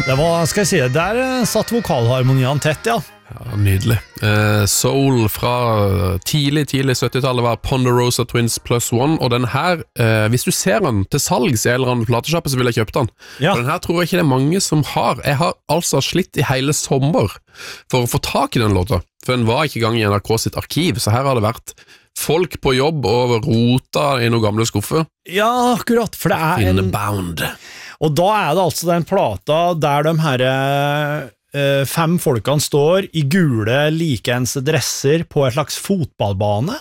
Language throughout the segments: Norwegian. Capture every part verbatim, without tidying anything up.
Det var, skal jeg si det, der eh, satt vokalharmoniene tett, ja. Ja, nydelig. Eh, Soul fra tidlig, tidlig syttitallet var Ponderosa Twins Plus One, og den her, eh, hvis du ser den til salgs i en eller annen platesjappe, så vil jeg kjøpe den. Ja. Og den her tror jeg ikke det er mange som har. Jeg har altså slitt i hele sommer for å få tak i den låta, for den var ikke i gang i N R K sitt arkiv, så her har det vært folk på jobb og rota i noen gamle skuffer. Ja, akkurat, for det er en... Inbound. Og da er det altså den plata der de her eh, fem folkene står i gule, likeens dresser på et slags fotballbane.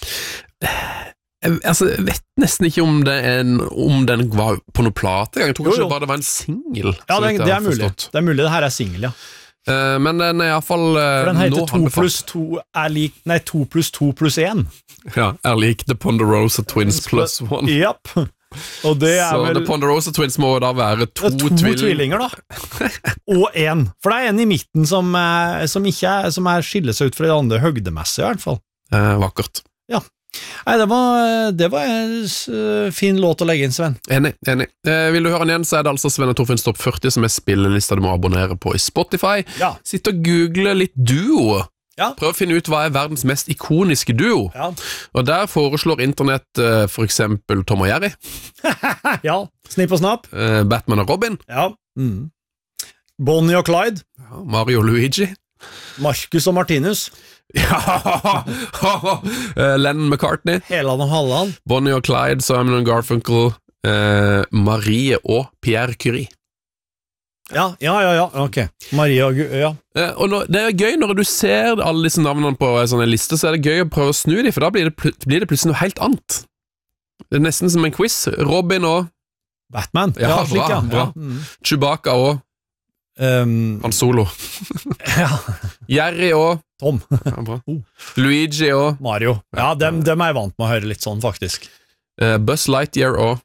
Jeg, altså, jeg vet nesten ikke om, det er en, om den var på noen plate. Jeg tror Jo, kanskje jo. bare det var en single. Ja, det, det er mulig. Det er mulig det her er single, ja. Uh, men den er i hvert fall uh, For den heter to pluss to er lik, nei, to pluss to pluss en. Ja, er lik The Ponderosa Twins Plus One. Japp. Og det er Så vel... The Ponderosa Twins må da være to, to tvilling. tvillinger, da. Og en. For det er en i midten som, er, som ikke er, som er skiller seg ut fra de andre høgdemessige, i hvert fall. Uh, vakkert. Ja. Nei, det var, det var en uh, fin låt å legge inn, Sven. Enig, enig. Uh, vil du høre den igjen, så er det altså Sven og Torfinns topp førti som er spillelista du må abonnere på i Spotify. Ja. Sitt og google litt duo. Ja. Prøv å finne ut hva er verdens mest ikoniske duo. Ja. Og der foreslår internett uh, for eksempel Tom og Jerry, Ja, snipp og snapp. uh, Batman og Robin, Ja. Mm. Bonnie og Clyde. ja, Mario og Luigi, Marcus og Martinus. ja, uh, Lennon McCartney, Heland og Halland. Bonnie og Clyde, Simon og Garfunkel, uh, Marie og Pierre Curie. Ja, ja, ja, ja. Ok. Maria og Gu... Ja. Uh, og nå, det er gøy når du ser alle disse navnene på en sånn liste, så er det gøy å prøve å snu dem, for da blir det, pl blir det plutselig noe helt annet. Det er nesten som en quiz. Robin og Batman. Ja, slik, bra, ja. bra. Ja. Mm. Chewbacca og Um, Han Solo. ja. Jerry og Tom. ja, bra. Luigi og Mario. Ja, dem, dem er jeg vant med å høre litt sånn, faktisk. uh, Buzz Lightyear og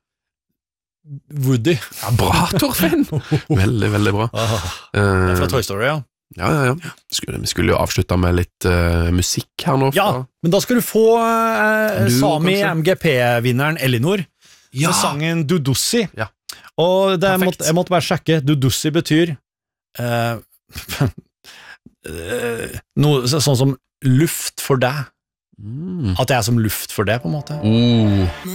Woody. Ja, bra, Torfinn! Veldig, veldig bra. Ah, det Uh, er fra Toy Story, ja. ja, ja, ja. Skulle, vi skulle jo avslutta med litt uh, musikk her nå. Ja, Fra. men da skal du få eh, Du, Sami kanskje? M G P-vinneren Elinor Ja. med sangen Dudussi. Ja. Og det, jeg, Perfekt. måtte, jeg måtte bare sjekke. Dudussi betyr eh, eh, noe så- sånn som luft for deg. Mm. At jeg er som luft for det, på en måte. Oh.